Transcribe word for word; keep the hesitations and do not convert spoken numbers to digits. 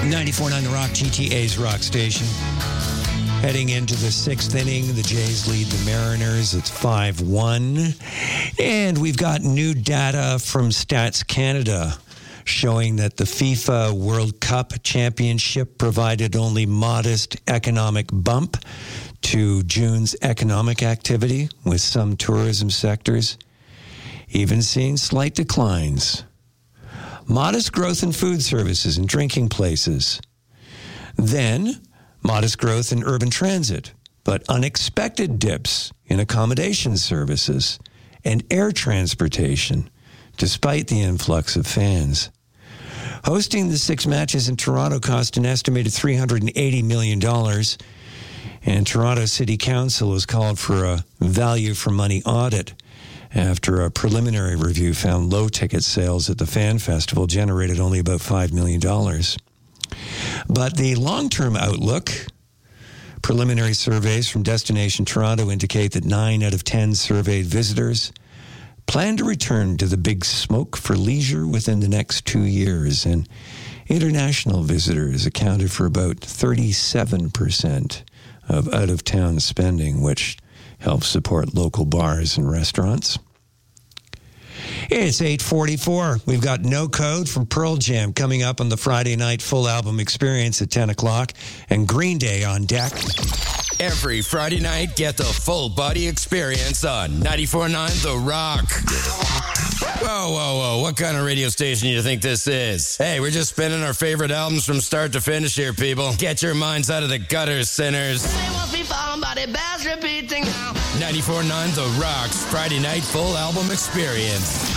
ninety-four point nine The Rock, G T A's Rock Station. Heading into the sixth inning, the Jays lead the Mariners. It's five one. And we've got new data from Stats Canada showing that the FIFA World Cup Championship provided only modest economic bump to June's economic activity, with some tourism sectors even seeing slight declines. Modest growth in food services and drinking places. Then, modest growth in urban transit, but unexpected dips in accommodation services and air transportation, despite the influx of fans. Hosting the six matches in Toronto cost an estimated three hundred eighty million dollars, and Toronto City Council has called for a value for money audit after a preliminary review found low ticket sales at the Fan Festival generated only about five million dollars. But the long-term outlook, preliminary surveys from Destination Toronto indicate that nine out of ten surveyed visitors plan to return to the Big Smoke for leisure within the next two years. And international visitors accounted for about thirty-seven percent of out-of-town spending, which helps support local bars and restaurants. It's eight forty-four. We've got No Code from Pearl Jam coming up on the Friday night full album experience at ten o'clock, and Green Day on deck. Every Friday night, get the full body experience on ninety-four point nine The Rock. Whoa, whoa, whoa. What kind of radio station do you think this is? Hey, we're just spinning our favorite albums from start to finish here, people. Get your minds out of the gutters, sinners. ninety-four point nine The Rock's Friday night full album experience.